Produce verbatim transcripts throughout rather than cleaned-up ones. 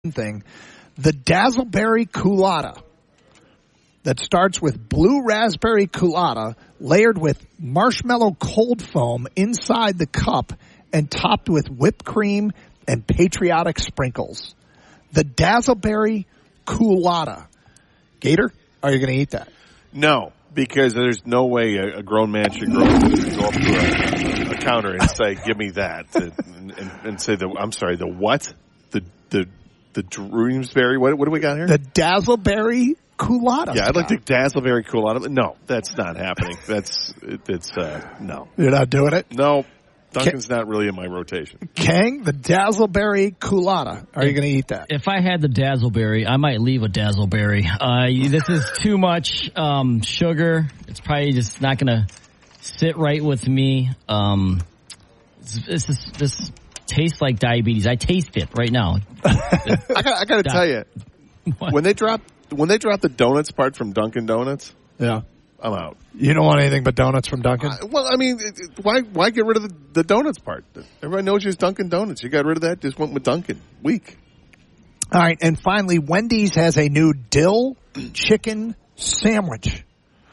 thing, the Dazzleberry Culotta that starts with blue raspberry culotta layered with marshmallow cold foam inside the cup and topped with whipped cream and patriotic sprinkles. The Dazzleberry Culotta. Gator, are you going to eat that? No, because there's no way a, a grown man should grow, go up to a, a counter and say, give me that. And, and, and say, the, I'm sorry, the what? The the the Dreamsberry? What, what do we got here? The Dazzleberry Culotta. Yeah, I'd like the Dazzleberry Culotta. No, that's not happening. That's, it's, uh, no. You're not doing it? No. Dunkin's K- not really in my rotation. Kang, the Dazzleberry Culotta. Are if, you going to eat that? If I had the Dazzleberry, I might leave a Dazzleberry. Uh, this is too much um, sugar. It's probably just not going to sit right with me. Um, this is this tastes like diabetes. I taste it right now. I got, I got to Di- tell you, what? when they drop when they drop the donuts part from Dunkin' Donuts, yeah. I'm out. You don't want anything but donuts from Dunkin'? Uh, well, I mean, it, it, why why get rid of the, the donuts part? Everybody knows you're Dunkin' Donuts. You got rid of that, just went with Dunkin'. Weak. All right, and finally, Wendy's has a new dill chicken sandwich.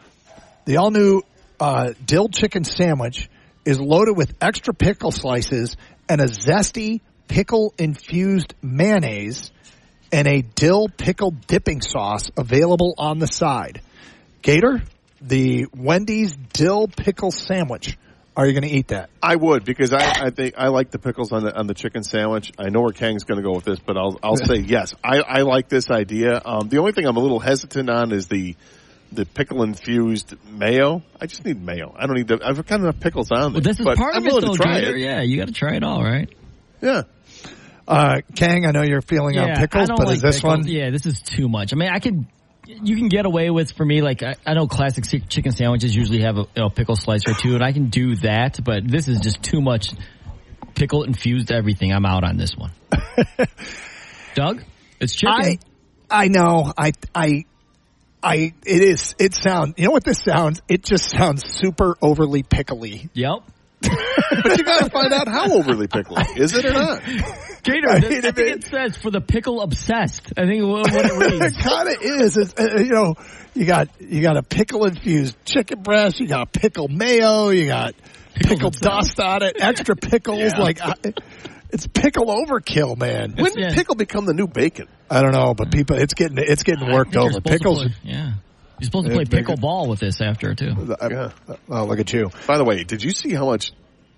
The all-new uh, dill chicken sandwich is loaded with extra pickle slices and a zesty pickle-infused mayonnaise and a dill pickle dipping sauce available on the side. Gator? The Wendy's dill pickle sandwich. Are you going to eat that? I would, because I, I think I like the pickles on the on the chicken sandwich. I know where Kang's going to go with this, but I'll I'll say yes. I, I like this idea. Um, the only thing I'm a little hesitant on is the the pickle infused mayo. I just need mayo. I don't need the. I've got enough pickles on there. Well, this is but part I'm of it, though, to try Gator. it. Yeah, you got to try it all, right? Yeah. Uh, Kang, I know you're feeling yeah, on pickles, but like is this pickles. one? Yeah, this is too much. I mean, I could. You can get away with, for me, like, I, I know classic chicken sandwiches usually have a you know, pickle slice or two, and I can do that, but this is just too much pickle-infused everything. I'm out on this one. Doug, it's chicken. I, I know. I, I, I, it is, it sounds, you know what this sounds? It just sounds super overly pickly. Yep. But you got to find out how overly pickly. Is it or not? Gator, I, mean, I think it, it says for the pickle obsessed. I think what it reads. It kind of is. It's, uh, you know, you got you got a pickle infused chicken breast. You got pickle mayo. You got pickle, pickle dust on it. Extra pickles. Yeah. Like uh, it's pickle overkill, man. When did yeah. pickle become the new bacon? I don't know, but people, it's getting it's getting worked over. Pickles. Play, yeah. You're supposed to play pickleball with this after, too. Yeah. Oh, look at you. By the way, did you see how much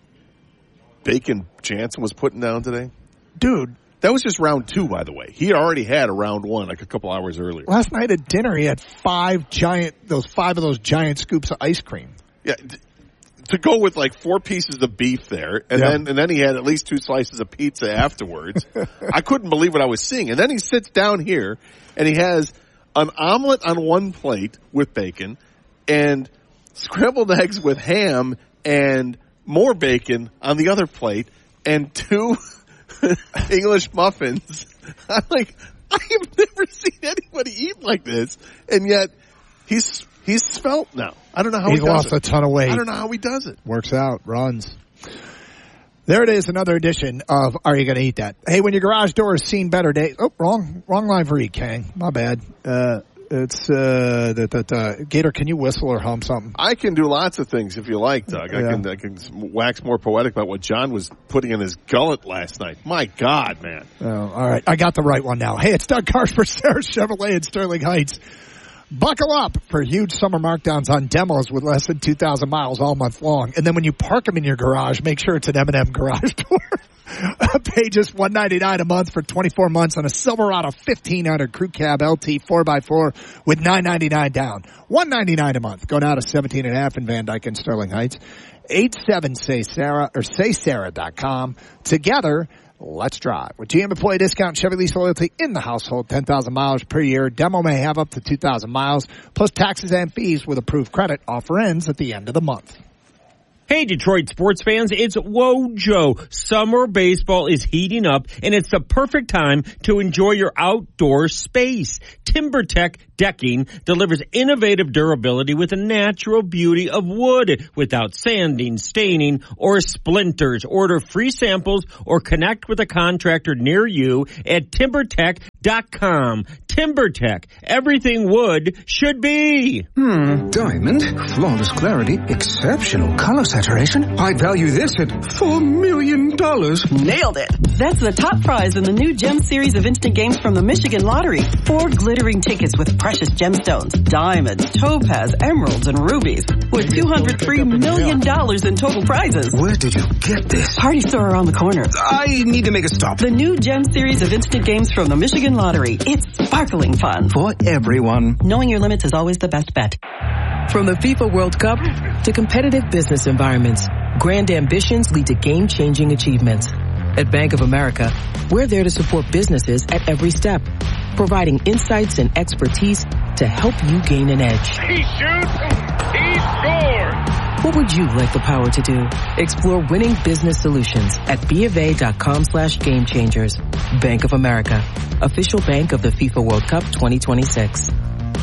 bacon Jansen was putting down today? Dude. That was just round two, by the way. He already had a round one like a couple hours earlier. Last night at dinner, he had five giant, those five of those giant scoops of ice cream. Yeah. To go with like four pieces of beef there, and yep. then and then he had at least two slices of pizza afterwards. I couldn't believe what I was seeing. And then he sits down here, and he has an omelet on one plate with bacon and scrambled eggs with ham and more bacon on the other plate and two English muffins. I'm like, I have never seen anybody eat like this. And yet he's he's svelte now. I don't know how he's he does lost it. a ton of weight. I don't know how he does it. Works out, runs. There it is, another edition of Are You Gonna Eat That? Hey, when your garage door has seen better days. Oh, wrong, wrong line for eat, Kang. My bad. Uh, it's uh, that that uh, Gator. Can you whistle or hum something? I can do lots of things if you like, Doug. Yeah. I can I can wax more poetic about what John was putting in his gullet last night. My God, man. Oh, all right, I got the right one now. Hey, it's Doug Karsch for Sarah Chevrolet in Sterling Heights. Buckle up for huge summer markdowns on demos with less than two thousand miles all month long. And then when you park them in your garage, make sure it's an M and M garage door. Pay just one hundred ninety-nine dollars a month for twenty-four months on a Silverado fifteen hundred Crew Cab L T four by four with nine ninety-nine down. one hundred ninety-nine dollars a month. Go now to seventeen and a half in Van Dyke and Sterling Heights. eight seven say Sarah or say sarah dot com. Together, let's drive. With G M employee discount, Chevy lease loyalty in the household, ten thousand miles per year. Demo may have up to two thousand miles, plus taxes and fees with approved credit. Offer ends at the end of the month. Hey, Detroit sports fans, it's Wojo. Summer baseball is heating up, and it's the perfect time to enjoy your outdoor space. TimberTech Decking delivers innovative durability with the natural beauty of wood without sanding, staining, or splinters. Order free samples or connect with a contractor near you at timber tech dot com. TimberTech, everything wood should be. Hmm, diamond, flawless clarity, exceptional color saturation. I'd value this at four million dollars. Nailed it. That's the top prize in the new Gem series of instant games from the Michigan Lottery. Four glittering tickets with precious gemstones, diamonds, topaz, emeralds, and rubies, with two hundred three million dollars in total prizes. Where did you get this? Party store around the corner. I need to make a stop. The new Gem series of instant games from the Michigan Lottery. It's sparkling fun. For everyone. Knowing your limits is always the best bet. From the FIFA World Cup to competitive business environments, grand ambitions lead to game-changing achievements. At Bank of America, we're there to support businesses at every step, providing insights and expertise to help you gain an edge. He shoots, he scores! What would you like the power to do? Explore winning business solutions at BofA.com slash game changers. Bank of America, official bank of the FIFA World Cup twenty twenty-six.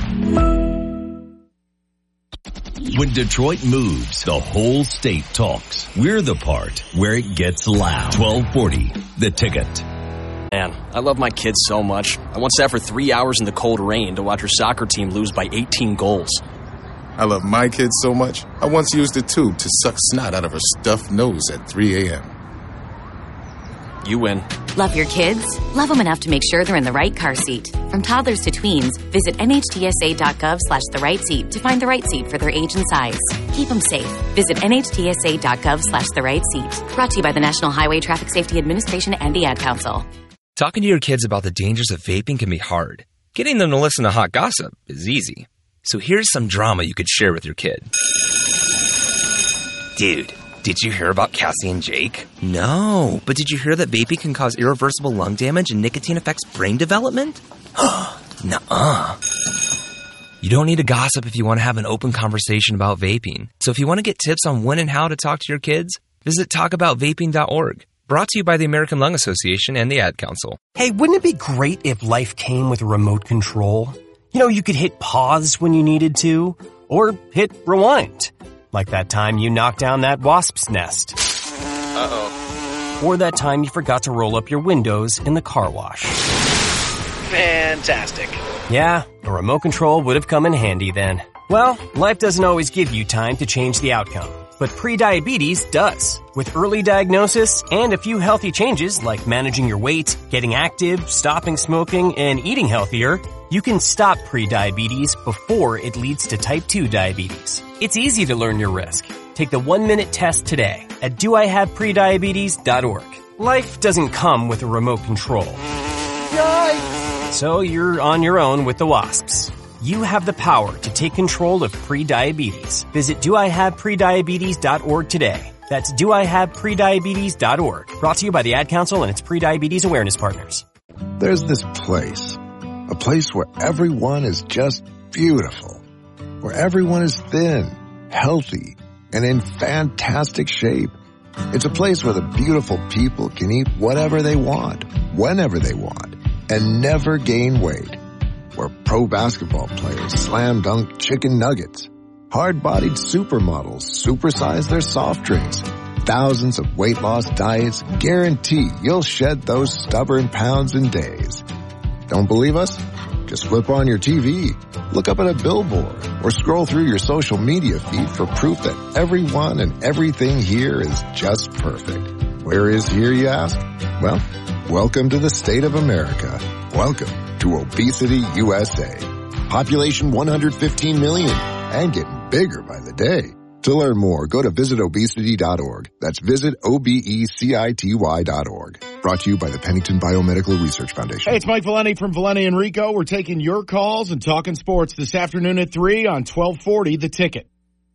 When Detroit moves, the whole state talks. We're the part where it gets loud. twelve forty, The Ticket. Man, I love my kids so much. I once sat for three hours in the cold rain to watch her soccer team lose by eighteen goals. I love my kids so much, I once used a tube to suck snot out of her stuffed nose at three a.m. You win. Love your kids? Love them enough to make sure they're in the right car seat. From toddlers to tweens, visit N H T S A dot gov slash the right seat to find the right seat for their age and size. Keep them safe. Visit N H T S A dot gov slash the right seat. Brought to you by the National Highway Traffic Safety Administration and the Ad Council. Talking to your kids about the dangers of vaping can be hard. Getting them to listen to hot gossip is easy. So here's some drama you could share with your kid. Dude, did you hear about Cassie and Jake? No, but did you hear that vaping can cause irreversible lung damage and nicotine affects brain development? Nuh-uh. You don't need to gossip if you want to have an open conversation about vaping. So if you want to get tips on when and how to talk to your kids, visit talk about vaping dot org. Brought to you by the American Lung Association and the Ad Council. Hey, wouldn't it be great if life came with a remote control? You know, you could hit pause when you needed to, or hit rewind. Like that time you knocked down that wasp's nest. Uh-oh. Or that time you forgot to roll up your windows in the car wash. Fantastic. Yeah, a remote control would have come in handy then. Well, life doesn't always give you time to change the outcome. But prediabetes does. With early diagnosis and a few healthy changes like managing your weight, getting active, stopping smoking, and eating healthier, you can stop prediabetes before it leads to type two diabetes. It's easy to learn your risk. Take the one-minute test today at do I have prediabetes dot org. Life doesn't come with a remote control. Yikes! So you're on your own with the wasps. You have the power to take control of prediabetes. Visit do I have prediabetes dot org today. That's do I have prediabetes dot org. Brought to you by the Ad Council and its prediabetes awareness partners. There's this place. A place where everyone is just beautiful. Where everyone is thin, healthy, and in fantastic shape. It's a place where the beautiful people can eat whatever they want, whenever they want, and never gain weight. Where pro basketball players slam dunk chicken nuggets. Hard-bodied supermodels supersize their soft drinks. Thousands of weight loss diets guarantee you'll shed those stubborn pounds in days. Don't believe us? Just flip on your T V, look up at a billboard, or scroll through your social media feed for proof that everyone and everything here is just perfect. Where is here, you ask? Well, welcome to the state of America. Welcome to Obesity U S A. Population one hundred fifteen million and getting bigger by the day. To learn more, go to visit obesity dot org. That's visit O B E C I T Y dot org. Brought to you by the Pennington Biomedical Research Foundation. Hey, it's Mike Valeni from Valeni and Rico. We're taking your calls and talking sports this afternoon at three on twelve forty The Ticket.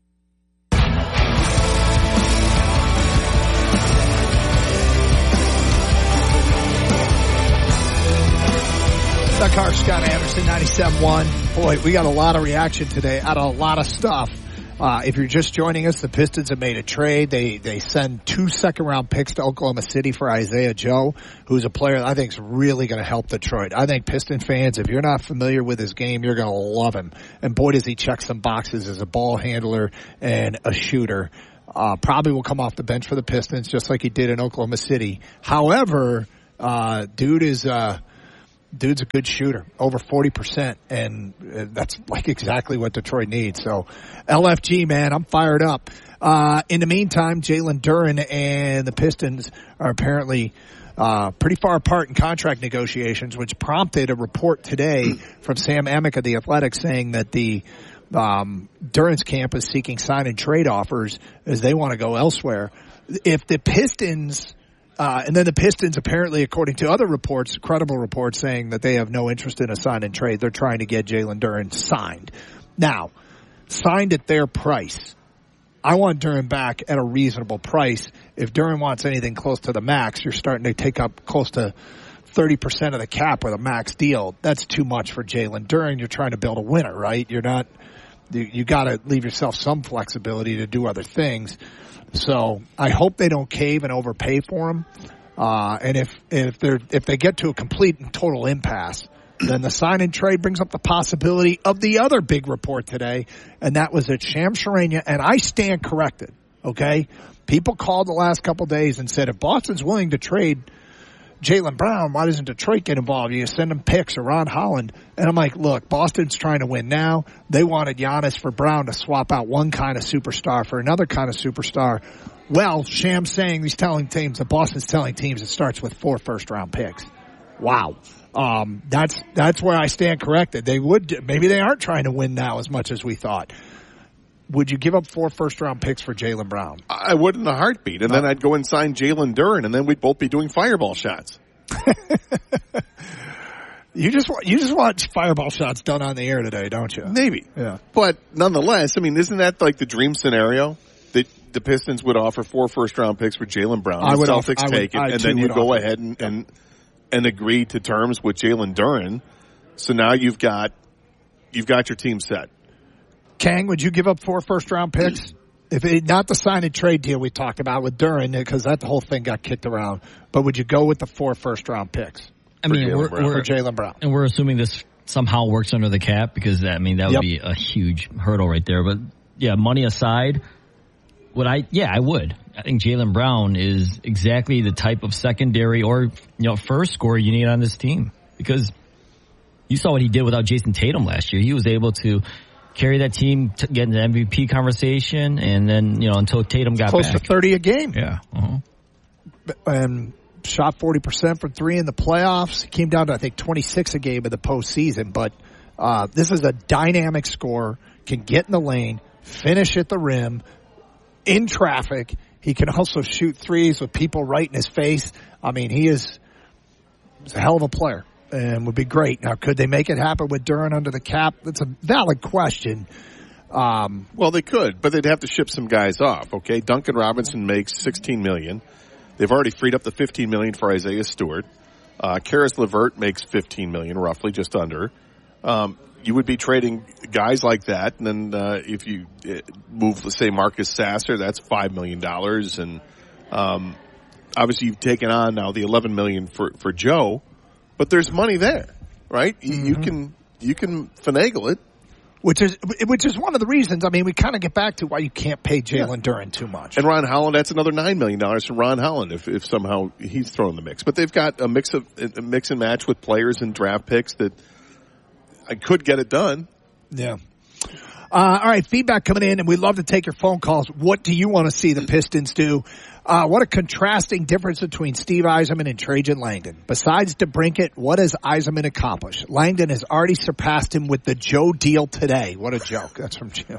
Doug Carr, Scott Anderson, ninety-seven point one. Boy, we got a lot of reaction today out of a lot of stuff. Uh, if you're just joining us, the Pistons have made a trade. They they send two second-round picks to Oklahoma City for Isaiah Joe, who's a player that I think is really going to help Detroit. I think Piston fans, if you're not familiar with his game, you're going to love him. And boy, does he check some boxes as a ball handler and a shooter. Uh, probably will come off the bench for the Pistons, just like he did in Oklahoma City. However, uh, dude is, uh, dude's a good shooter, over forty percent, and uh, that's like exactly what Detroit needs. So, L F G, man, I'm fired up. Uh, in the meantime, Jalen Duren and the Pistons are apparently uh, pretty far apart in contract negotiations, which prompted a report today from Sam Amick of The Athletic saying that the Um, Duren's camp is seeking sign and trade offers as they want to go elsewhere. If the Pistons, uh, and then the Pistons apparently, according to other reports, credible reports saying that they have no interest in a sign and trade. They're trying to get Jalen Duren signed. Now, signed at their price. I want Duren back at a reasonable price. If Duren wants anything close to the max, you're starting to take up close to thirty percent of the cap with a max deal. That's too much for Jalen Duren. You're trying to build a winner, right? You're not, you, you got to leave yourself some flexibility to do other things. So I hope they don't cave and overpay for him. Uh, and if, if they're, if they get to a complete and total impasse, then the sign and trade brings up the possibility of the other big report today. And that was that Shams Charania, and I stand corrected. Okay. People called the last couple of days and said, if Boston's willing to trade Jaylen Brown, why doesn't Detroit get involved? You send them picks or Ron Holland. And I'm like, look, Boston's trying to win now. They wanted Giannis for Brown to swap out one kind of superstar for another kind of superstar. Well, Sham's saying he's telling teams, that Boston's telling teams it starts with four first round picks. Wow. Um, that's, that's where I stand corrected. They would, maybe they aren't trying to win now as much as we thought. Would you give up four first-round picks for Jaylen Brown? I would in a heartbeat, and no. then I'd go and sign Jalen Duren, and then we'd both be doing fireball shots. you just want, you just want fireball shots done on the air today, don't you? Maybe. Yeah. But nonetheless, I mean, isn't that like the dream scenario? That the Pistons would offer four first-round picks for Jaylen Brown, I the would Celtics offer, take would, it, and then you go ahead and, and and agree to terms with Jalen Duren. So now you've got you've got your team set. Kang, would you give up four first-round picks? If it, not the sign and trade deal we talked about with Duren, because that whole thing got kicked around. But would you go with the four first-round picks? I mean, Jaylen we're, Brown, we're for Jaylen Brown, and we're assuming this somehow works under the cap, because I mean that would yep. be a huge hurdle right there. But yeah, money aside, would I? Yeah, I would. I think Jaylen Brown is exactly the type of secondary or you know first scorer you need on this team, because you saw what he did without Jason Tatum last year. He was able to carry that team to get in the M V P conversation, and then, you know, until Tatum got close back. to thirty a game. Yeah. Uh-huh. And shot forty percent from three in the playoffs. He came down to, I think, twenty-six a game in the postseason. But uh, this is a dynamic scorer, can get in the lane, finish at the rim, in traffic. He can also shoot threes with people right in his face. I mean, he is he's a hell of a player. And would be great. Now, could they make it happen with Duren under the cap? That's a valid question. Um, well, they could, but they'd have to ship some guys off. Okay, Duncan Robinson makes sixteen million dollars. They've already freed up the fifteen million dollars for Isaiah Stewart. Uh, Karis LeVert makes fifteen million dollars, roughly, just under. Um, you would be trading guys like that, and then uh, if you move, let's say, Marcus Sasser, that's five million dollars, and um, obviously you've taken on now the eleven million dollars for for Joe. But there's money there, right? Mm-hmm. You can you can finagle it, which is which is one of the reasons. I mean, we kind of get back to why you can't pay Jalen yeah. Duren too much. And Ron Holland, that's another nine million dollars for Ron Holland if if somehow he's thrown in the mix. But they've got a mix of a mix and match with players and draft picks that I could get it done. Yeah. Uh, all right, feedback coming in, and we'd love to take your phone calls. What do you want to see the Pistons do? Uh, what a contrasting difference between Steve Yzerman and Trajan Langdon. Besides DeBrincat, what has Yzerman accomplished? Langdon has already surpassed him with the Joe deal today. What a joke. That's from Jim.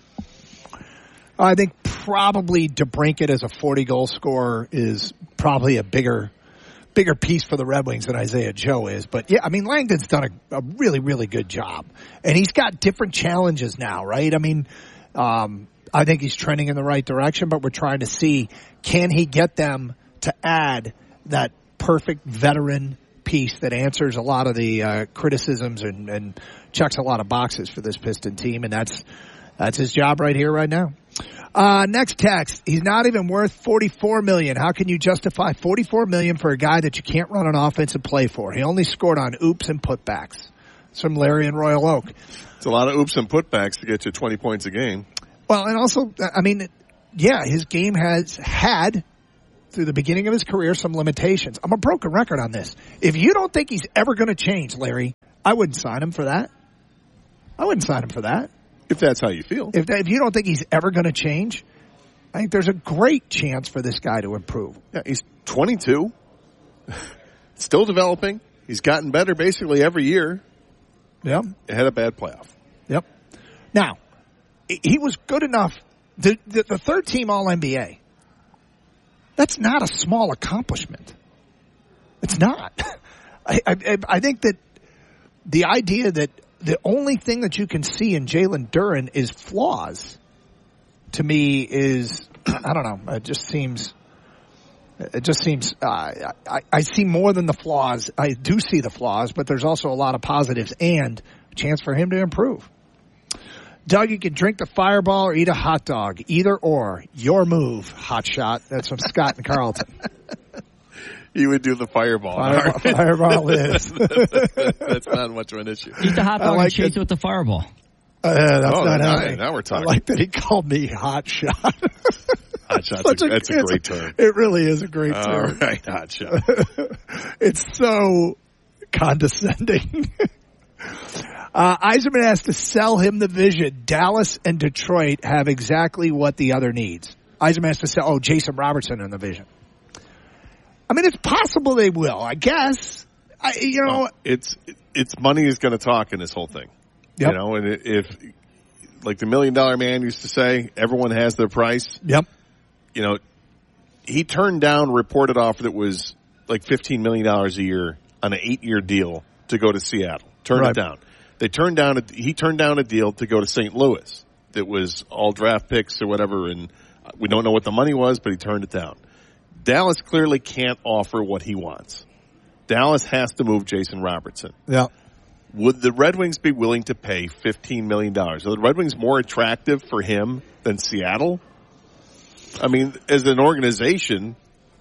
I think probably DeBrincat as a forty-goal scorer is probably a bigger bigger piece for the Red Wings than Isaiah Joe is. But, yeah, I mean, Langdon's done a, a really, really good job. And he's got different challenges now, right? I mean, um, I think he's trending in the right direction, but we're trying to see, can he get them to add that perfect veteran piece that answers a lot of the uh, criticisms and, and checks a lot of boxes for this Piston team. And that's That's his job right here, right now. Uh, next text. He's not even worth forty-four million dollars. How can you justify forty-four million dollars for a guy that you can't run an offensive play for? He only scored on oops and putbacks. It's from Larry in Royal Oak. It's a lot of oops and putbacks to get you twenty points a game. Well, and also, I mean, yeah, his game has had, through the beginning of his career, some limitations. I'm a broken record on this. If you don't think he's ever going to change, Larry, I wouldn't sign him for that. I wouldn't sign him for that. If that's how you feel. If that, if you don't think he's ever going to change, I think there's a great chance for this guy to improve. Yeah, he's twenty-two, still developing. He's gotten better basically every year. Yep. Had a bad playoff. Yep. Now, he was good enough. The, the, the third team All N B A, that's not a small accomplishment. It's not. I, I, I think that the idea that the only thing that you can see in Jalen Duren is flaws, to me, is, I don't know, it just seems, it just seems, uh, I, I see more than the flaws. I do see the flaws, but there's also a lot of positives and a chance for him to improve. Doug, you can drink the Fireball or eat a hot dog. Either or. Your move, hot shot. That's from Scott and Carlton. You would do the Fireball. Fireball, fireball is. That's not much of an issue. Eat the hot dog like and chase it. it with the Fireball. Uh, that's oh, not now, happening. now we're talking. I like that he called me hot shot. Hot shot's a, a, that's a great term. It really is a great All term. All right, hot shot. It's so condescending. Uh, Yzerman has to sell him the vision. Dallas and Detroit have exactly what the other needs. Yzerman has to sell, oh, Jason Robertson in the vision. I mean, it's possible they will, I guess. I, you know, well, it's it's money is going to talk in this whole thing. Yep. You know, and if, like the Million Dollar Man used to say, everyone has their price. Yep. You know, he turned down a reported offer that was like fifteen million dollars a year on an eight-year deal to go to Seattle. Turned right. it down. They turned down. A, he turned down a deal to go to Saint Louis that was all draft picks or whatever, and we don't know what the money was, but he turned it down. Dallas clearly can't offer what he wants. Dallas has to move Jason Robertson. Yeah. Would the Red Wings be willing to pay fifteen million dollars? Are the Red Wings more attractive for him than Seattle? I mean, as an organization,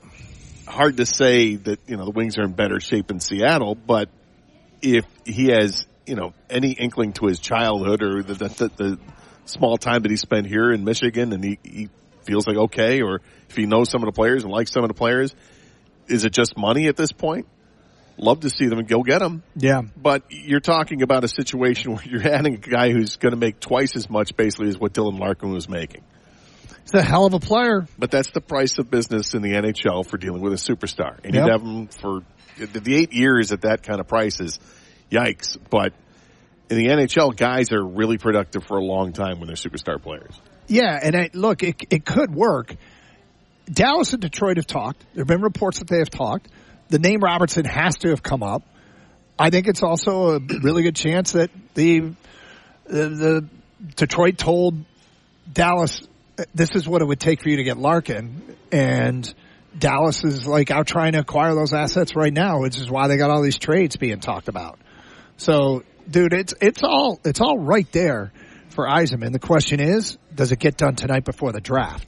hard to say that, you know, the Wings are in better shape than Seattle, but if he has, you know, any inkling to his childhood or the, the, the, the small time that he spent here in Michigan and he, he feels like okay, or if he knows some of the players and likes some of the players, is it just money at this point? Love to see them and go get them. Yeah. But you're talking about a situation where you're adding a guy who's going to make twice as much basically as what Dylan Larkin was making. He's a hell of a player. But that's the price of business in the N H L for dealing with a superstar. And yep. you'd have him for the eight years at that kind of price is yikes. But in the N H L, guys are really productive for a long time when they're superstar players. Yeah, and I, look, it, it could work. Dallas and Detroit have talked. There have been reports that they have talked. The name Robertson has to have come up. I think it's also a really good chance that the the, the Detroit told Dallas, this is what it would take for you to get Larkin, and Dallas is like out trying to acquire those assets right now, which is why they got all these trades being talked about. So, dude, it's it's all it's all right there for Yzerman. The question is, does it get done tonight before the draft?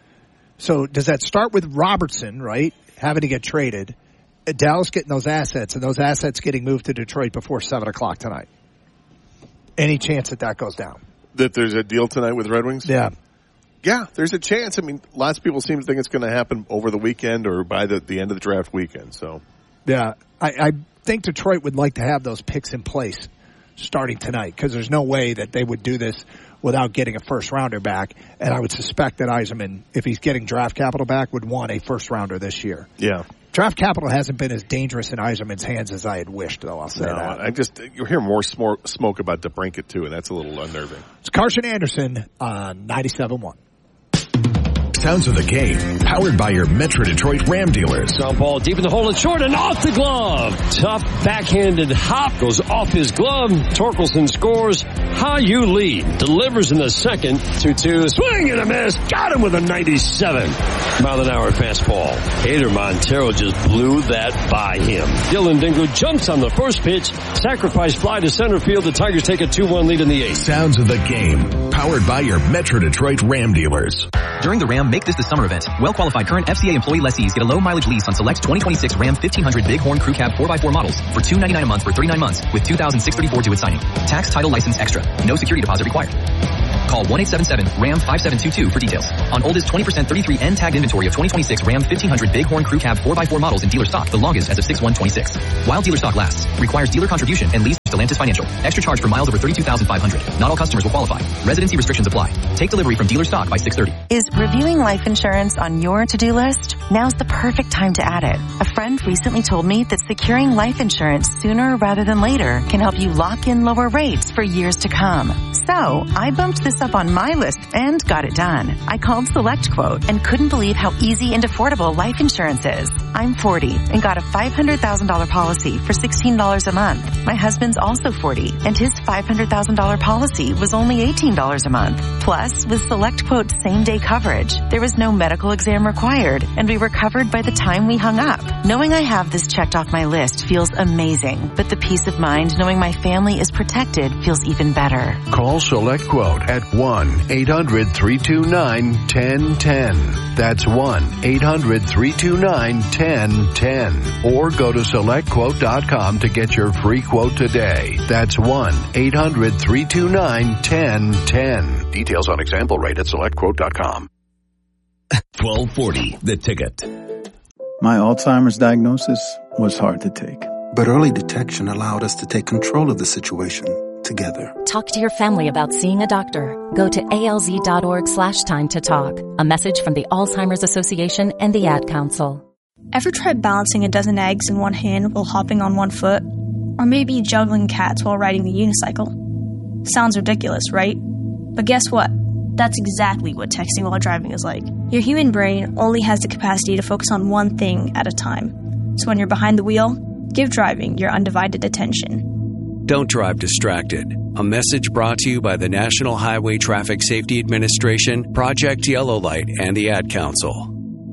So, does that start with Robertson, right, having to get traded, Dallas getting those assets, and those assets getting moved to Detroit before seven o'clock tonight? Any chance that that goes down? That there's a deal tonight with Red Wings? Yeah. Yeah, there's a chance. I mean, lots of people seem to think it's going to happen over the weekend or by the, the end of the draft weekend. So, yeah, I, I think Detroit would like to have those picks in place starting tonight because there's no way that they would do this without getting a first rounder back. And I would suspect that Yzerman, if he's getting draft capital back, would want a first rounder this year. Yeah. Draft capital hasn't been as dangerous in Yzerman's hands as I had wished, though, I'll say no, that. I just, you hear more smoke, smoke about DeBrincat, too, and that's a little unnerving. It's Carson Anderson on ninety-seven point one. Sounds of the game, powered by your Metro Detroit Ram dealers. Ground ball deep in the hole and short and off the glove. Tough backhanded hop goes off his glove. Torkelson scores. Hayu lead. Delivers in the second. two two. Swing and a miss. Got him with a ninety-seven mile an hour fastball. Hader Montero just blew that by him. Dylan Dingo jumps on the first pitch. Sacrifice fly to center field. The Tigers take a two one lead in the eighth. Sounds of the game, Powered by your Metro Detroit Ram dealers. During the Ram Make This the Summer event, well-qualified current F C A employee lessees get a low-mileage lease on select twenty twenty-six Ram fifteen hundred Bighorn Crew Cab four by four models for two hundred ninety-nine dollars a month for thirty-nine months with two thousand six hundred thirty-four dollars due at signing. Tax, title, license extra. No security deposit required. Call one eight seven seven RAM five seven two two for details. On oldest twenty percent thirty-three N tagged inventory of twenty twenty-six Ram fifteen hundred Bighorn Crew Cab four by four models in dealer stock, the longest as of six one twenty-six. While dealer stock lasts. Requires dealer contribution and lease to Stellantis Financial. Extra charge for miles over thirty-two thousand five hundred. Not all customers will qualify. Residency restrictions apply. Take delivery from dealer stock by six thirty. Is reviewing life insurance on your to-do list? Now's the perfect time to add it. A friend recently told me that securing life insurance sooner rather than later can help you lock in lower rates for years to come. So, I bumped this up on my list and got it done. I called SelectQuote and couldn't believe how easy and affordable life insurance is. I'm forty and got a five hundred thousand dollars policy for sixteen dollars a month. My husband's also forty and his five hundred thousand dollars policy was only eighteen dollars a month. Plus, with SelectQuote's same-day coverage, there was no medical exam required and we were covered by the time we hung up. Knowing I have this checked off my list feels amazing, but the peace of mind knowing my family is protected feels even better. Call SelectQuote at one eight hundred three two nine one zero one zero. That's one eight hundred three two nine one zero one zero. Or go to select quote dot com to get your free quote today. That's one eight hundred three two nine one zero one zero. Details on example rate at select quote dot com. twelve forty, The Ticket. My Alzheimer's diagnosis was hard to take. But early detection allowed us to take control of the situation together. Talk to your family about seeing a doctor. Go to alz.org slash time to talk. A message from the Alzheimer's Association and the Ad Council. Ever tried balancing a dozen eggs in one hand while hopping on one foot? Or maybe juggling cats while riding the unicycle? Sounds ridiculous, right? But guess what? That's exactly what texting while driving is like. Your human brain only has the capacity to focus on one thing at a time. So when you're behind the wheel, give driving your undivided attention. Don't drive distracted. A message brought to you by the National Highway Traffic Safety Administration, Project Yellow Light, and the Ad Council.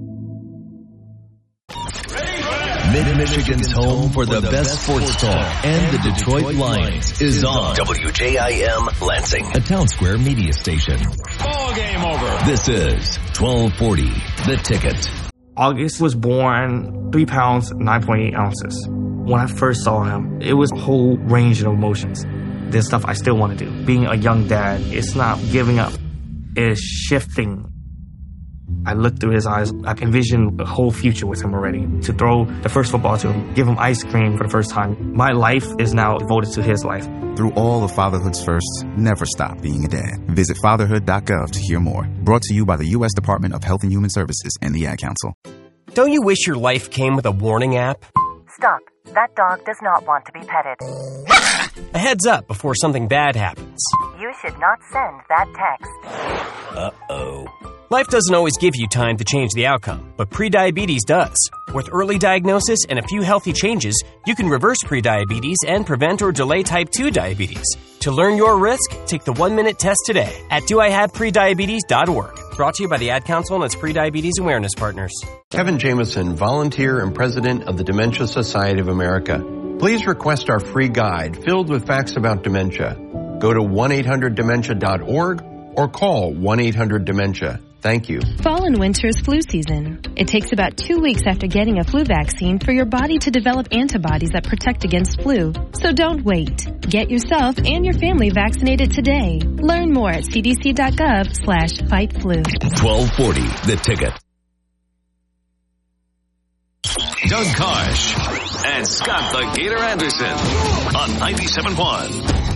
Mid-Michigan's home for the best sports talk and the Detroit Lions is on W J I M Lansing, a Town Square media station. Ball game over. This is twelve forty, The Ticket. August was born three pounds, nine point eight ounces. When I first saw him, it was a whole range of emotions. There's stuff I still want to do. Being a young dad, it's not giving up. It's shifting. I looked through his eyes. I envisioned a whole future with him already. To throw the first football to him, give him ice cream for the first time. My life is now devoted to his life. Through all of fatherhood's firsts, never stop being a dad. Visit fatherhood dot gov to hear more. Brought to you by the U S Department of Health and Human Services and the Ad Council. Don't you wish your life came with a warning app? Stop. That dog does not want to be petted. A heads up before something bad happens. You should not send that text. Uh-oh. Life doesn't always give you time to change the outcome, but prediabetes does. With early diagnosis and a few healthy changes, you can reverse prediabetes and prevent or delay type two diabetes. To learn your risk, take the one-minute test today at do I have prediabetes dot org. Brought to you by the Ad Council and its Prediabetes Awareness Partners. Kevin Jameson, volunteer and president of the Dementia Society of America. Please request our free guide filled with facts about dementia. Go to one eight hundred dementia dot org or call one eight hundred dementia. Thank you. Fall and winter is flu season. It takes about two weeks after getting a flu vaccine for your body to develop antibodies that protect against flu. So don't wait. Get yourself and your family vaccinated today. Learn more at c d c dot gov slash fight flu. twelve forty, The Ticket. Doug Karsch and Scott the Gator Anderson on ninety-seven point one.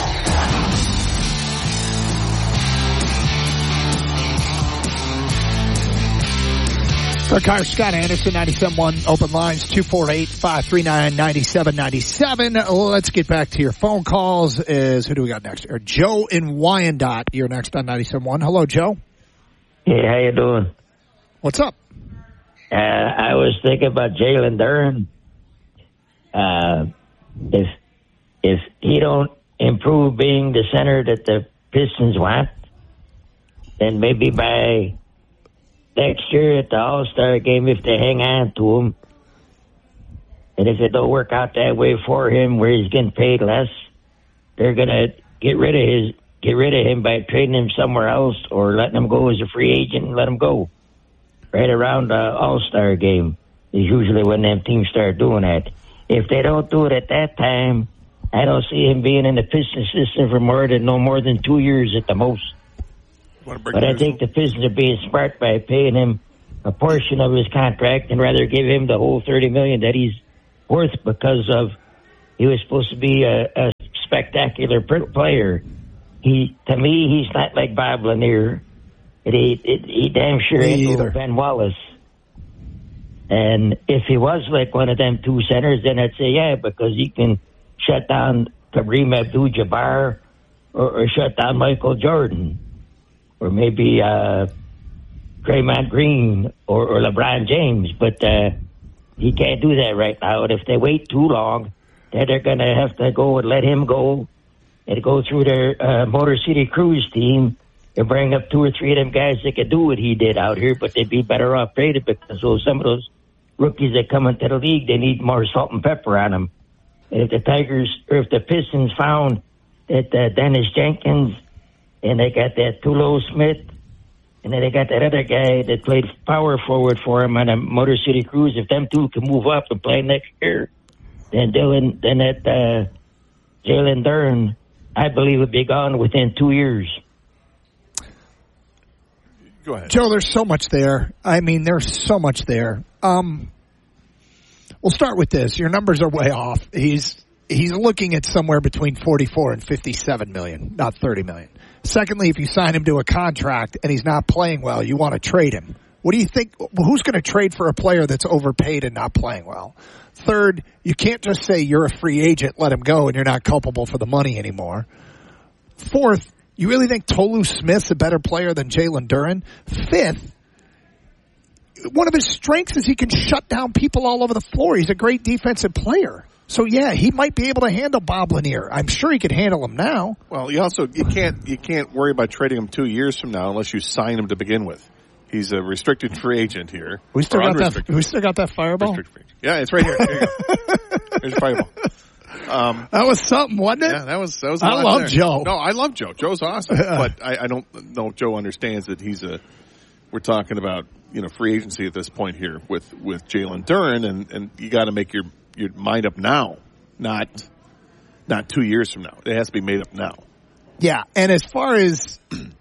Doug Karsch, Scott Anderson, ninety-seven point one, open lines, two four eight, five three nine, nine seven nine seven. Let's get back to your phone calls. Is Who do we got next? Or Joe in Wyandotte, you're next on ninety-seven point one. Hello, Joe. Hey, how you doing? What's up? Uh, I was thinking about Jalen Duren. Uh, if, if he don't improve being the center that the Pistons want, then maybe by next year at the All-Star game, if they hang on to him, and if it don't work out that way for him where he's getting paid less, they're going to get rid of his get rid of him by trading him somewhere else or letting him go as a free agent and let him go. Right around the All-Star game is usually when them teams start doing that. If they don't do it at that time, I don't see him being in the Pistons system for more than no more than two years at the most. But I think the Pistons are being smart by paying him a portion of his contract and rather give him the whole thirty million dollars that he's worth because of he was supposed to be a, a spectacular player. He, to me, he's not like Bob Lanier. It, it, it, he damn sure Me ain't either. no Ben Wallace. And if he was like one of them two centers, then I'd say yeah, because he can shut down Kareem Abdul-Jabbar or, or shut down Michael Jordan or maybe uh, Draymond Green or, or LeBron James. But uh, he can't do that right now. And if they wait too long, then they're going to have to go and let him go and go through their uh, Motor City Cruise team and bring up two or three of them guys that could do what he did out here, but they'd be better off traded because those, some of those rookies that come into the league, they need more salt and pepper on them. And if the Tigers, or if the Pistons found that uh, Dennis Jenkins and they got that Tulo Smith and then they got that other guy that played power forward for him on a Motor City Cruise, if them two can move up and play next year, then Dylan, then that uh, Jalen Duren, I believe, would be gone within two years. Go ahead. Joe, there's so much there. I mean, there's so much there. Um, we'll start with this. Your numbers are way off. He's he's looking at somewhere between forty-four and fifty-seven million, not thirty million. Secondly, if you sign him to a contract and he's not playing well, you want to trade him. What do you think? Who's going to trade for a player that's overpaid and not playing well? Third, you can't just say you're a free agent, let him go, and you're not culpable for the money anymore. Fourth, you really think Tolu Smith's a better player than Jalen Duren? Fifth, one of his strengths is he can shut down people all over the floor. He's a great defensive player. So yeah, he might be able to handle Bob Lanier. I'm sure he could handle him now. Well, you also you can't you can't worry about trading him two years from now unless you sign him to begin with. He's a restricted free agent here. We still got that. We still got that fireball. Yeah, it's right here. Here you go. There's a fireball. Um, that was something, wasn't it? Yeah, that was. That was. A I lot love there. Joe. No, I love Joe. Joe's awesome, but I, I don't know if Joe understands that he's a. We're talking about you know free agency at this point here with with Jalen Duren, and and you got to make your your mind up now, not not two years from now. It has to be made up now. Yeah, and as far as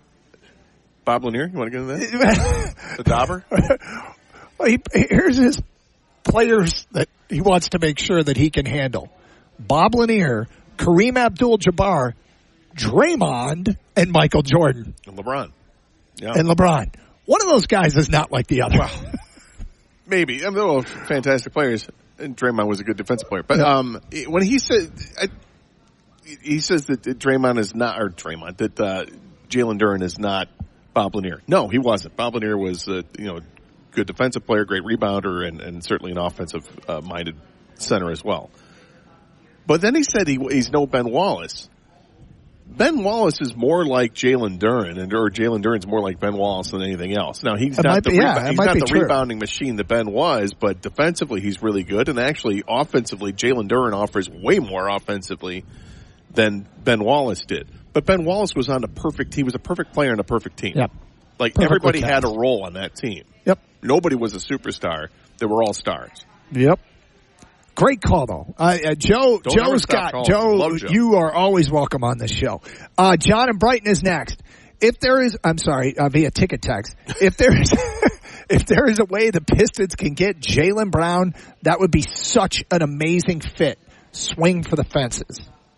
Bob Lanier, you want to get into that? The Dauber? Well, he, here's his players that he wants to make sure that he can handle. Bob Lanier, Kareem Abdul-Jabbar, Draymond, and Michael Jordan. And LeBron. Yeah. And LeBron. One of those guys is not like the other. Well, maybe. I mean, they're all fantastic players. And Draymond was a good defensive player. But yeah. um, when he said, I, he says that Draymond is not, or Draymond, that uh, Jalen Duren is not Bob Lanier. No, he wasn't. Bob Lanier was, uh, you know, good defensive player, great rebounder, and, and certainly an offensive-minded uh, center as well. But then he said he, he's no Ben Wallace. Ben Wallace is more like Jalen Duren, and or Jalen Duren's more like Ben Wallace than anything else. Now he's it not the, be, yeah, reba- he's not the rebounding machine that Ben was, but defensively he's really good, and actually offensively, Jalen Duren offers way more offensively than Ben Wallace did. But Ben Wallace was on a perfect. He was a perfect player on a perfect team. Yep. Like Perfectly everybody cast. had a role on that team. Yep. Nobody was a superstar. They were all stars. Yep. Great call, though. Uh, uh, Joe, Don't ever Joe's stop got, calling. Joe, Love Joe. You are always welcome on this show. Uh, John and Brighton is next. If there is, I'm sorry, uh, via ticket text, if there is, if there is a way the Pistons can get Jaylen Brown, that would be such an amazing fit. Swing for the fences.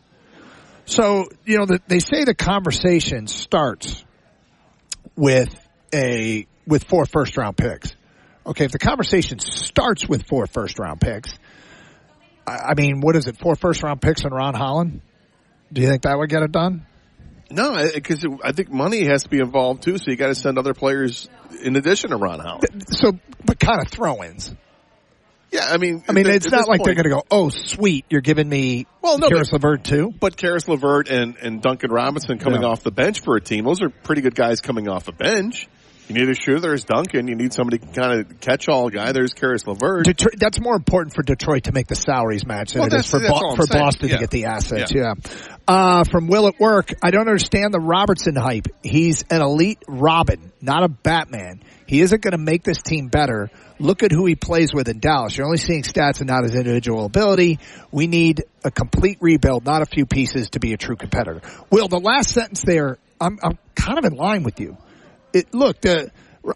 So, you know, the, they say the conversation starts with a, with four first round picks. Okay, if the conversation starts with four first round picks, I mean, what is it? Four first-round picks and Ron Holland? Do you think that would get it done? No, because I think money has to be involved too. So you got to send other players in addition to Ron Holland. So, but kind of throw-ins. Yeah, I mean, I mean, at, it's at not like point, they're going to go, "Oh, sweet, you're giving me well, no, Karis LeVert too." But Karis LeVert and and Duncan Robinson coming yeah. off the bench for a team; those are pretty good guys coming off the bench. You need a shooter. There's Duncan. You need somebody kind of catch-all guy. There's Karis LeVert. Detroit, that's more important for Detroit to make the salaries match than well, it is for, Bo- for Boston yeah. to get the assets. Yeah. yeah. Uh, from Will at Work, I don't understand the Robertson hype. He's an elite Robin, not a Batman. He isn't going to make this team better. Look at who he plays with in Dallas. You're only seeing stats and not his individual ability. We need a complete rebuild, not a few pieces to be a true competitor. Will, the last sentence there, I'm, I'm kind of in line with you. It, look, the,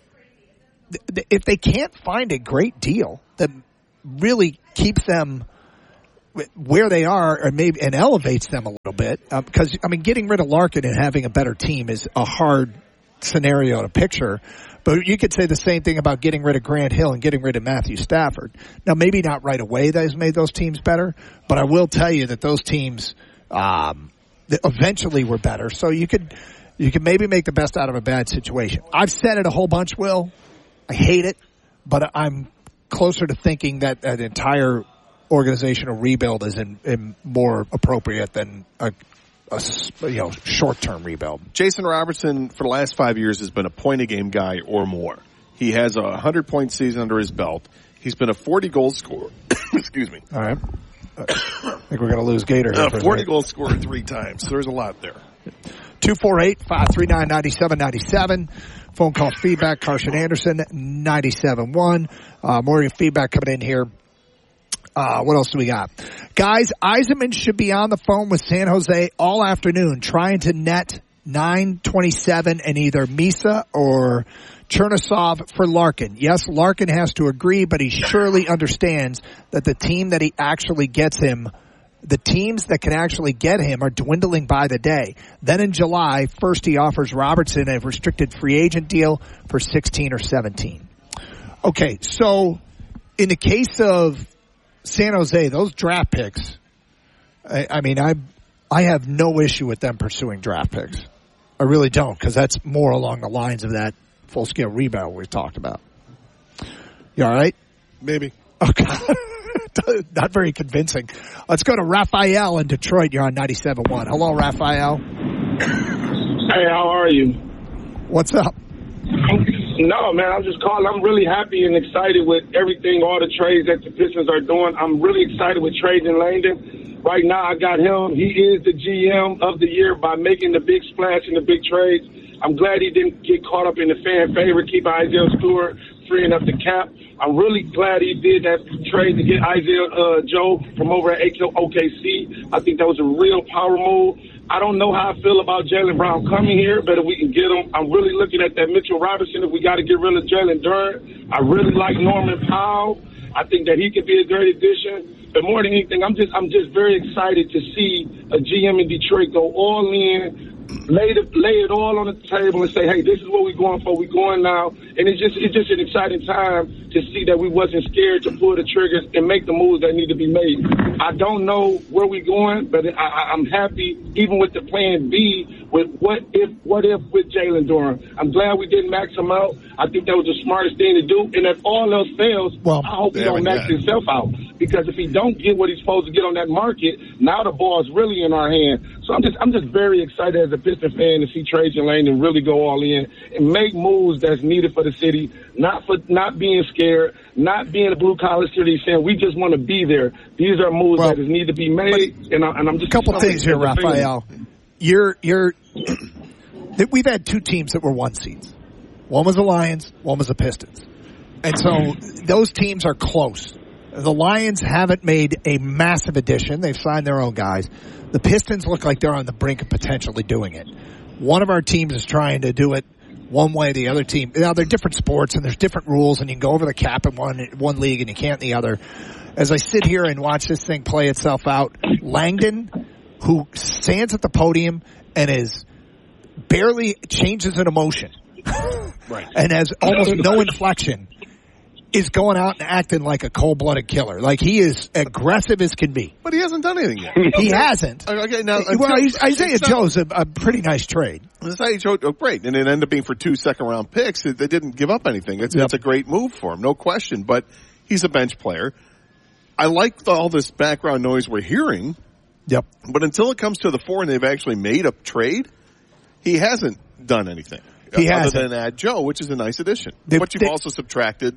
the, if they can't find a great deal that really keeps them where they are, or maybe and elevates them a little bit, uh, because I mean, getting rid of Larkin and having a better team is a hard scenario to picture. But you could say the same thing about getting rid of Grant Hill and getting rid of Matthew Stafford. Now, maybe not right away that has made those teams better, but I will tell you that those teams um, eventually were better. So you could. You can maybe make the best out of a bad situation. I've said it a whole bunch, Will. I hate it, but I'm closer to thinking that an entire organizational rebuild is in, in more appropriate than a, a you know short-term rebuild. Jason Robertson, for the last five years, has been a point-a-game guy or more. He has a one hundred-point season under his belt. He's been a forty-goal scorer. Excuse me. All right. I think we're going to lose Gator here. A forty-goal scorer three times. So there's a lot there. two four eight, five three nine, nine seven nine seven. Phone call feedback, Carson Anderson, ninety-seven one. Uh, more feedback coming in here. Uh, what else do we got? Guys, Yzerman should be on the phone with San Jose all afternoon trying to net nine twenty-seven and either Misa or Chernisov for Larkin. Yes, Larkin has to agree, but he surely understands that the team that he actually gets him The teams that can actually get him are dwindling by the day. Then in July, first he offers Robertson a restricted free agent deal for sixteen or seventeen. Okay, so in the case of San Jose, those draft picks, I, I mean, I I have no issue with them pursuing draft picks. I really don't, because that's more along the lines of that full-scale rebound we talked about. You all right? Maybe. Okay. Not very convincing. Let's go to Raphael in Detroit. You're on ninety-seven point one. Hello, Raphael. Hey, how are you? What's up? No, man, I'm just calling. I'm really happy and excited with everything, all the trades that the Pistons are doing. I'm really excited with trading Langdon. Right now, I got him. He is the G M of the year by making the big splash and the big trades. I'm glad he didn't get caught up in the fan favorite, keep Isaiah Stewart, freeing up the cap. I'm really glad he did that trade to get Isaiah uh, Joe from over at O K C. I think that was a real power move. I don't know how I feel about Jaylen Brown coming here, but if we can get him, I'm really looking at that Mitchell Robinson. If we got to get rid of Jalen Duren, I really like Norman Powell. I think that he could be a great addition. But more than anything, I'm just I'm just very excited to see a G M in Detroit go all in, lay the, lay it all on the table and say, hey, this is what we're going for. We're going now. And it's just it's just an exciting time to see that we wasn't scared to pull the triggers and make the moves that need to be made. I don't know where we're going, but I, I'm happy even with the plan B with what if what if with Jalen Duren. I'm glad we didn't max him out. I think that was the smartest thing to do. And if all else fails, well, I hope he don't max himself out. Because if he don't get what he's supposed to get on that market, now the ball is really in our hand. So I'm just I'm just very excited as a Pistons fan to see Trajan Langdon really go all in and make moves that's needed for the city, not for not being scared, not being a blue collar city saying we just want to be there. These are moves well, that need to be made, and, I, and I'm just a couple I'm things here, Raphael. You're you're we've had two teams that were one seeds. One was the Lions, one was the Pistons, and so those teams are close. The Lions haven't made a massive addition. They've signed their own guys. The Pistons look like they're on the brink of potentially doing it. One of our teams is trying to do it one way, the other team. Now, they're different sports, and there's different rules, and you can go over the cap in one, one league, and you can't in the other. As I sit here and watch this thing play itself out, Langdon, who stands at the podium and is barely changes an emotion right. and has almost no inflection, is going out and acting like a cold-blooded killer. Like, he is aggressive as can be. But he hasn't done anything yet. He hasn't. Okay, now, well, Isaiah Joe's a, a pretty nice trade. Isaiah Joe, oh, great. And it ended up being for two second-round picks. They didn't give up anything. It's, yep. it's a great move for him, no question. But he's a bench player. I like the, all this background noise we're hearing. Yep. But until it comes to the fore and they've actually made a trade, he hasn't done anything. He other hasn't. than add Joe, which is a nice addition. They, but you've they, also subtracted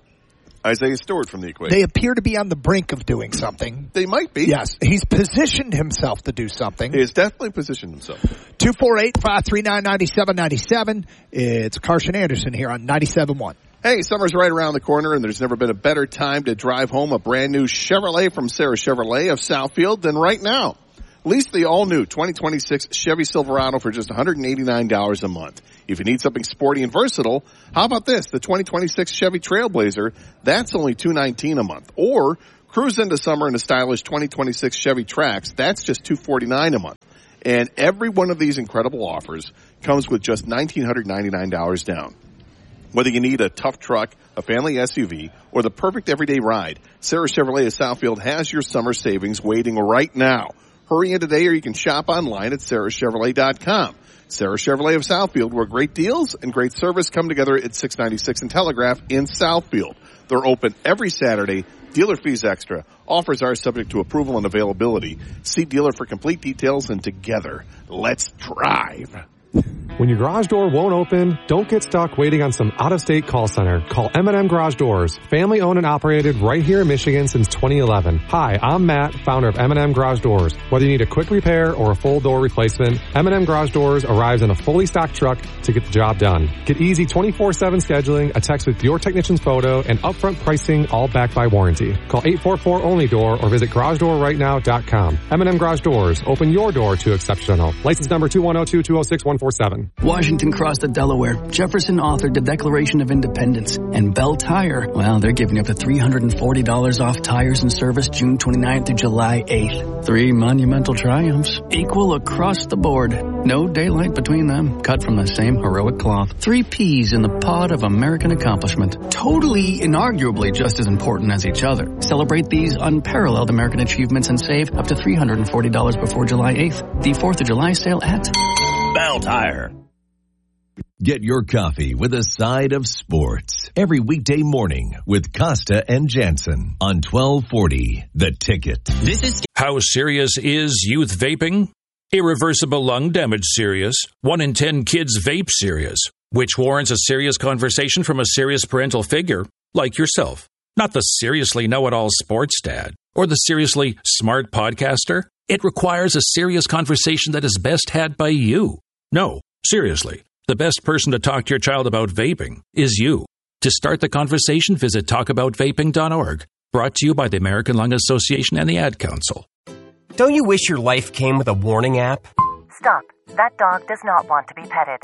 Isaiah Stewart from the equation. They appear to be on the brink of doing something. They might be. Yes. He's positioned himself to do something. He has definitely positioned himself. two four eight, five three nine, nine seven nine seven. It's Carson Anderson here on ninety-seven point one. Hey, summer's right around the corner, and there's never been a better time to drive home a brand new Chevrolet from Sarah Chevrolet of Southfield than right now. Lease the all-new twenty twenty-six Chevy Silverado for just one hundred eighty-nine dollars a month. If you need something sporty and versatile, how about this? The twenty twenty-six Chevy Trailblazer, that's only two hundred nineteen dollars a month. Or cruise into summer in a stylish twenty twenty-six Chevy Trax, that's just two hundred forty-nine dollars a month. And every one of these incredible offers comes with just one thousand nine hundred ninety-nine dollars down. Whether you need a tough truck, a family S U V, or the perfect everyday ride, Sarah Chevrolet of Southfield has your summer savings waiting right now. Hurry in today, or you can shop online at sarah chevrolet dot com. Sarah Chevrolet of Southfield, where great deals and great service come together at six ninety-six and Telegraph in Southfield. They're open every Saturday. Dealer fees extra. Offers are subject to approval and availability. See dealer for complete details, and together, let's drive. When your garage door won't open, don't get stuck waiting on some out-of-state call center. Call M and M Garage Doors, family-owned and operated right here in Michigan since twenty eleven. Hi, I'm Matt, founder of M and M Garage Doors. Whether you need a quick repair or a full door replacement, M and M Garage Doors arrives in a fully stocked truck to get the job done. Get easy twenty-four seven scheduling, a text with your technician's photo, and upfront pricing, all backed by warranty. Call eight four four only door or visit garage door right now dot com. M and M Garage Doors, open your door to exceptional. License number two one zero two, two zero six, one four seven. Washington crossed the Delaware. Jefferson authored the Declaration of Independence. And Bell Tire, well, they're giving up to three hundred forty dollars off tires and service June twenty-ninth through July eighth. Three monumental triumphs, equal across the board. No daylight between them, cut from the same heroic cloth. Three peas in the pod of American accomplishment. Totally, inarguably just as important as each other. Celebrate these unparalleled American achievements and save up to three hundred forty dollars before July eighth. The fourth of July sale at Bell Tire. Get your coffee with a side of sports every weekday morning with Costa and Jansen on twelve forty The Ticket. This is How serious is youth vaping? Irreversible lung damage serious. One in ten kids vape serious, which warrants a serious conversation from a serious parental figure like yourself. Not the seriously know-it-all sports dad or the seriously smart podcaster. It requires a serious conversation that is best had by you. No, seriously. The best person to talk to your child about vaping is you. To start the conversation, visit talk about vaping dot org. Brought to you by the American Lung Association and the Ad Council. Don't you wish your life came with a warning app? Stop. That dog does not want to be petted.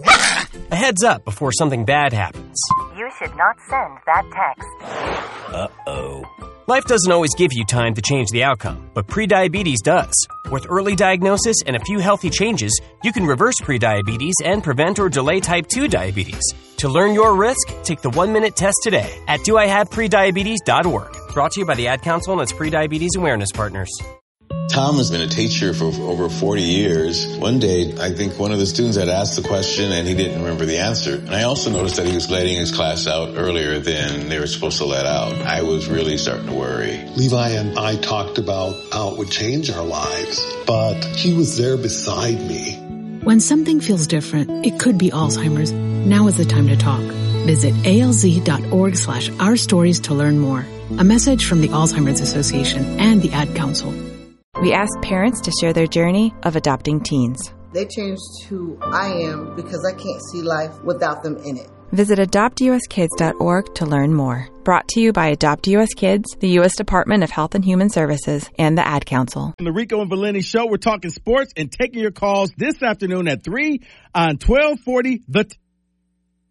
A heads up before something bad happens. You should not send that text. Uh-oh. Life doesn't always give you time to change the outcome, but prediabetes does. With early diagnosis and a few healthy changes, you can reverse prediabetes and prevent or delay type two diabetes. To learn your risk, take the one-minute test today at do I have prediabetes dot org. Brought to you by the Ad Council and its prediabetes awareness partners. Tom has been a teacher for over forty years. One day, I think one of the students had asked the question and he didn't remember the answer. And I also noticed that he was letting his class out earlier than they were supposed to let out. I was really starting to worry. Levi and I talked about how it would change our lives, but he was there beside me. When something feels different, it could be Alzheimer's. Now is the time to talk. Visit A L Z dot org slash our stories to learn more. A message from the Alzheimer's Association and the Ad Council. We asked parents to share their journey of adopting teens. They changed who I am because I can't see life without them in it. Visit adopt u s kids dot org to learn more. Brought to you by Adopt U S Kids, the U S Department of Health and Human Services, and the Ad Council. On the Rico and Valeni Show, we're talking sports and taking your calls this afternoon at three on twelve forty The